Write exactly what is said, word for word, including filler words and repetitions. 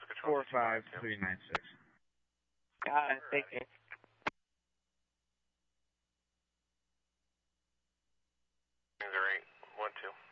four five three nine six. Got it. Thank you. Zero eight one two.